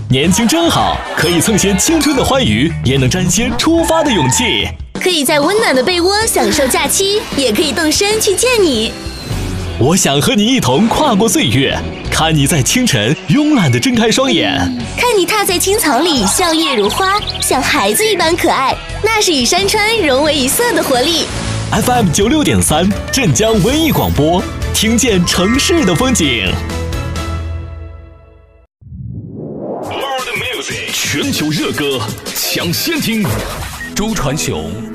年轻真好，可以蹭些青春的欢愉，也能沾些出发的勇气。 可以在温暖的被窝享受假期，也可以动身去见你。 我想和你一同跨过岁月，看你在清晨慵懒地睁开双眼， 看你踏在青草里笑靥如花，像孩子一般可爱，那是与山川融为一色的活力。 FM 96.3镇江文艺广播，听见城市的风景。全球热歌抢先听，周传雄